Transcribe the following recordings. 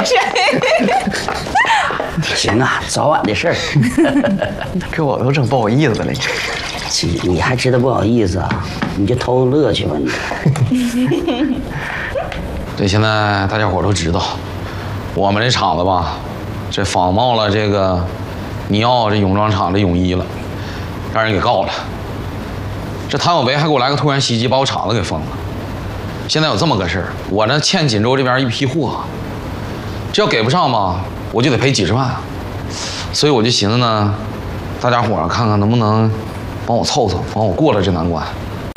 行啊，早晚的事儿。 给我都整不好意思了。 你还知道不好意思啊？你就偷乐去吧你。 这现在大家伙都知道，我们这厂子吧，这仿冒了这个尼奥这泳装厂的泳衣了，让人给告了。这谭小维还给我来个突然袭击，把我厂子给封了。现在有这么个事儿，我呢欠锦州这边一批货，这要给不上吧，我就得赔几十万啊。所以我就寻思呢，大家伙看看能不能帮我凑凑，帮我过了这难关。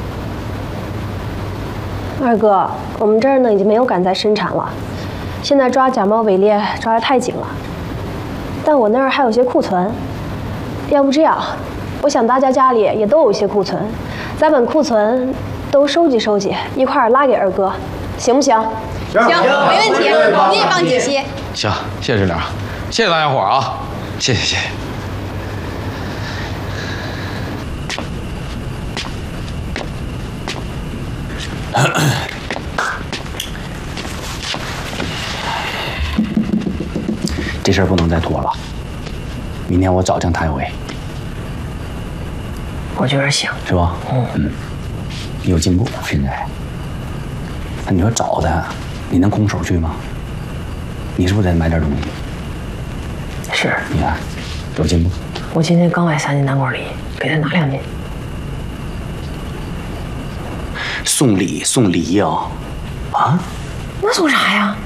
二哥，我们这儿呢已经没有赶在生产了，现在抓假冒伪劣抓得太紧了。但我那儿还有些库存，要不这样，我想大家家里也都有一些库存，咱把库存都收集收集，一块儿拉给二哥，行不行？ 行，没问题，你也帮解析。 行，谢谢志良，谢谢大家伙啊，谢谢谢谢。 这事儿不能再拖了，明天我找张谭有为。 我觉得行， 是吧？嗯，你有进步现在。那你说找他，你能空手去吗？你是不是得买点东西？ 是， 你看，有进步。 我今天刚买3斤南瓜梨，给他拿2斤。 送礼送梨呀？啊？ 那送啥呀？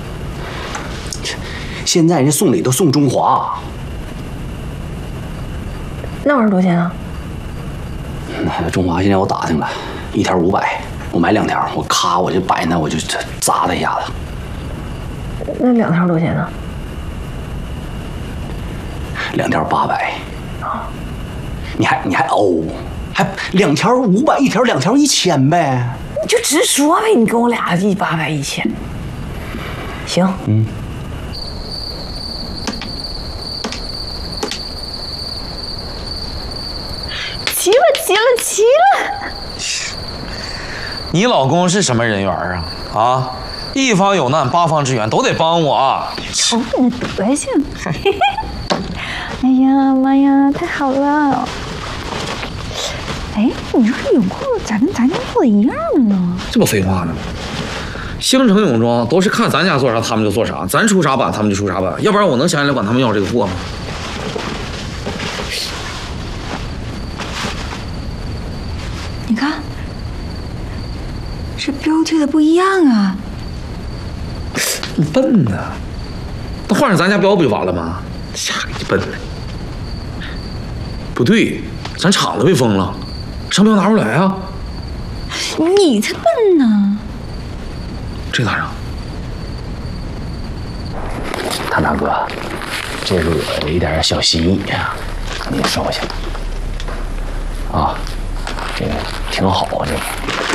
现在人送礼都送中华。 那玩意儿多少钱啊？ 中华现在我打听了，1条500，我买2条，我咔我就摆那，我就砸他一下子。 那2条多少钱呢 ？2条800。啊？你还欧？还2条500，1条2条1000呗？ 你就直说呗，你跟我俩800、1000。行。 嗯。 齐了！ 你老公是什么人缘啊？啊，一方有难八方支援，都得帮我啊！ 瞅你那德行！哎呀妈呀，太好了！哎，你说这泳裤咋跟咱家做的一样的呢？ 这不废话呢吗？星城泳装都是看咱家做啥，他们就做啥，咱出啥版，他们就出啥版，要不然我能想起来管他们要这个货吗？ 你看，这标贴的不一样啊！ 你笨呐，那换上咱家标不就完了吗？瞎给你笨的。不对，咱厂子被封了，商标拿不出来啊。 你才笨呢！ 这咋整？ 谭大哥，这是我一点小心意啊，你收下。啊，这个挺好啊，这个。